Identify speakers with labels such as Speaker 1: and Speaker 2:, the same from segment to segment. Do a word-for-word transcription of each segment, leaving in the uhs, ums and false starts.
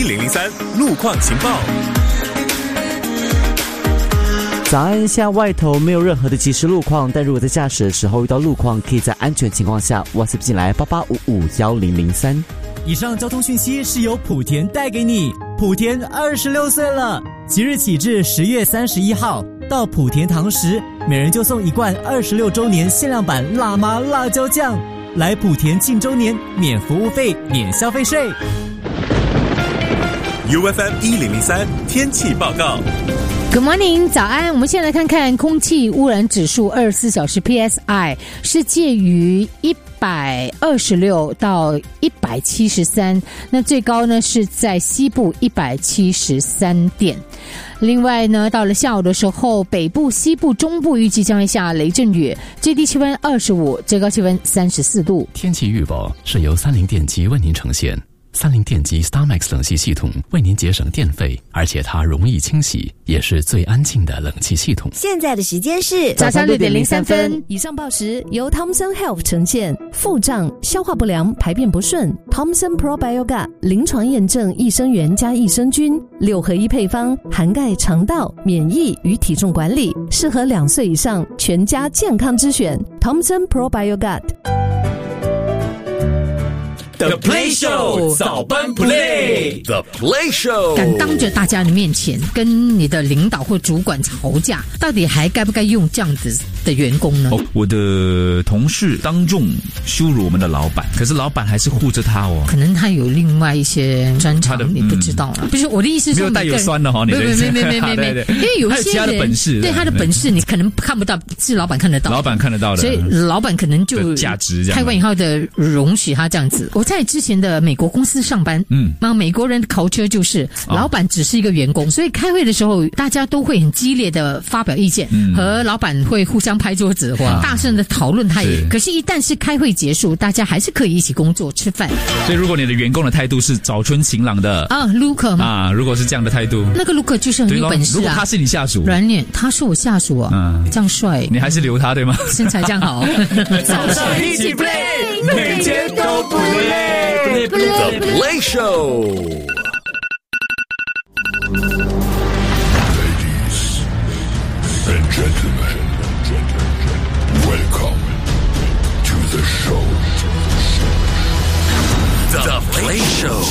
Speaker 1: 一零零三路况情报。
Speaker 2: 早安，现在外头没有任何的即时路况，但如果在驾驶的时候遇到路况，可以在安全情况下 WhatsApp 进来八八五五一零零三。
Speaker 3: 以上交通讯息是由莆田带给你。莆田二十六岁了，即日起至十月三十一号，到莆田堂食，每人就送一罐二十六周年限量版辣妈辣椒酱。来莆田庆周年，免服务费，免消费税。
Speaker 1: U F M 一零零三天气报告。
Speaker 4: Good morning， 早安！我们现在来看看空气污染指数二十四小时 P S I 是介于一百二十六到一百七十三，那最高呢是在西部一百七十三点。另外呢，到了下午的时候，北部、西部、中部预计将会下雷阵雨，最低气温二十五，最高气温三十四度。
Speaker 5: 天气预报是由三菱电机为您呈现。三菱电机 StarMax 冷气系统为您节省电费，而且它容易清洗，也是最安静的冷气系统。
Speaker 6: 现在的时间是
Speaker 4: 早上六点零三分。
Speaker 6: 以上报时由 Thomson Health 呈现。腹胀、消化不良、排便不顺 ，Thomson Probioga 临床验证益生元加益生菌六合一配方，涵盖肠道、免疫与体重管理，适合两岁以上全家健康之选。Thomson Probioga。The
Speaker 3: Play Show 早班 Play，The
Speaker 1: Play Show
Speaker 4: 敢当着大家的面前跟你的领导或主管吵架，到底还该不该用这样子的员工呢？
Speaker 7: 哦，我的同事当众羞辱我们的老板，可是老板还是护着他哦。
Speaker 4: 可能他有另外一些专长，你不知道了。嗯、不是我的意思是说，
Speaker 7: 没有带有酸的哈，你
Speaker 4: 没没没没没没没，因为有一些人
Speaker 7: 他的本事，
Speaker 4: 对他的本事你可能看不到，是老板看得到，
Speaker 7: 老板看得到的，
Speaker 4: 所以老板可能就
Speaker 7: 价值
Speaker 4: 开关以后的容许他这样子。我在之前的美国公司上班，嗯，那美国人的culture就是老板只是一个员工，哦、所以开会的时候大家都会很激烈的发表意见，嗯、和老板会互相拍桌子或大声的讨论他也。可是，一旦是开会结束，大家还是可以一起工作吃饭。
Speaker 7: 所以，如果你的员工的态度是早春晴朗的
Speaker 4: 啊 ，Luke 吗？
Speaker 7: 啊，如果是这样的态度，
Speaker 4: 那个 Luke 就是很有本事啊。
Speaker 7: 如果他是你下属，
Speaker 4: 软脸，他是我下属啊，嗯、这样帅，
Speaker 7: 你还是留他对吗？
Speaker 4: 身材这样好，
Speaker 3: 早上一起 play， 每天都不累。
Speaker 1: The Play Show。Ladies and gentlemen, welcome to the show. The Play Show。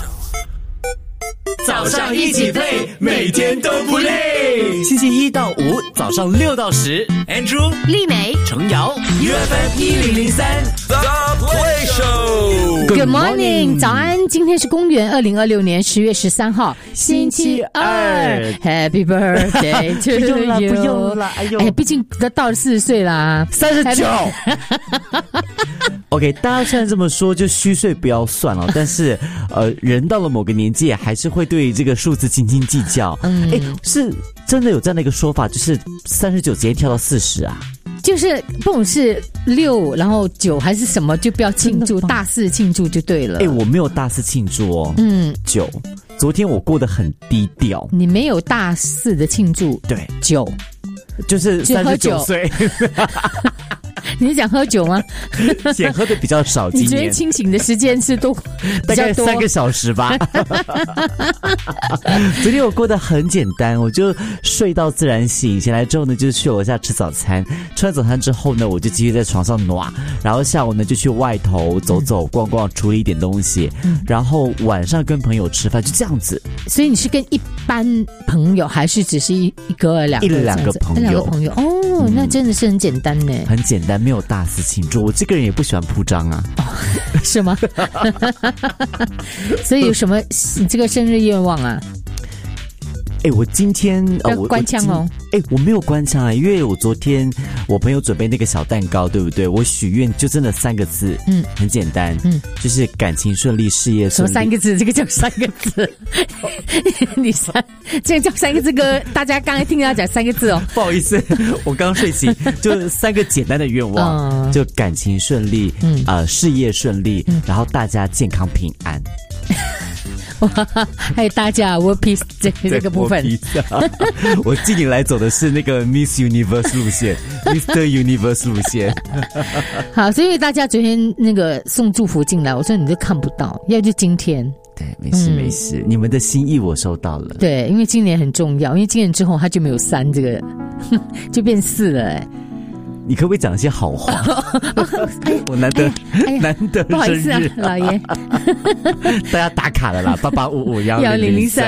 Speaker 3: 早上一起 play， 每天都不累。
Speaker 2: 星期一到五早上六到十
Speaker 3: ，Andrew、
Speaker 4: 丽美、
Speaker 2: 程瑶
Speaker 3: ，U F M 一零零三
Speaker 1: The Play
Speaker 4: Show。Good morning， 早安！今天是公元二零二六年十月十三号，星期二。Happy birthday to you！
Speaker 2: 不用了，不用了，哎呦，
Speaker 4: 哎呀，毕竟都到了四十岁啦，
Speaker 2: 三十九。OK， 大家虽然这么说，就虚岁不要算了，但是呃，人到了某个年纪，还是会对这个数字斤斤计较。嗯，哎，是真的有这样的一个说法，就是三十九直接跳到四十啊。
Speaker 4: 就是不管是六，然后九还是什么，就不要庆祝，大肆庆祝就对了。
Speaker 2: 哎，我没有大肆庆祝哦。嗯，九，昨天我过得很低调。
Speaker 4: 你没有大肆的庆祝，
Speaker 2: 对，
Speaker 4: 九，
Speaker 2: 就是三十九岁。
Speaker 4: 你是讲喝酒吗？
Speaker 2: 也喝的比较少，今年。
Speaker 4: 你昨天清醒的时间是都
Speaker 2: 大概三个小时吧。昨天我过得很简单，我就睡到自然醒，醒来之后呢，就去楼下吃早餐。吃完早餐之后呢，我就继续在床上暖，然后下午呢就去外头走走逛逛，处理一点东西，嗯、然后晚上跟朋友吃饭，就这样子。
Speaker 4: 所以你是跟一般朋友，还是只是一一个两个
Speaker 2: 一两个朋友？
Speaker 4: 一两个朋友哦，嗯、那真的是很简单呢，
Speaker 2: 很简单。没有大肆庆祝，我这个人也不喜欢铺张啊。
Speaker 4: 哦、是吗？所以有什么你这个生日愿望啊？
Speaker 2: 哎，我今天
Speaker 4: 呃，我关枪哦。
Speaker 2: 哎，我没有关枪啊，因为我昨天我朋友准备那个小蛋糕，对不对？我许愿就真的三个字，嗯，很简单，嗯，就是感情顺利，事业顺利。
Speaker 4: 什么三个字？这个叫三个字？你三这个叫三个字歌？大家刚才听他讲三个字哦。
Speaker 2: 不好意思，我刚睡醒，就三个简单的愿望，嗯、就感情顺利，嗯，呃，事业顺利，嗯、然后大家健康平安。
Speaker 4: 还有大家 world peace 这这个部分，
Speaker 2: 我近年来走的是那个 Miss Universe 路线，Mister Universe 路线。
Speaker 4: 好，所以大家昨天那个送祝福进来，我说你都看不到，要就今天。
Speaker 2: 对，没事、嗯、没事，你们的心意我收到了。
Speaker 4: 对，因为今年很重要，因为今年之后他就没有三这个，就变四了哎。
Speaker 2: 你可不可以讲一些好话？我难得、哎哎、难得
Speaker 4: 不好意思啊，老爷，
Speaker 2: 大家打卡了啦，八八五五幺零零三。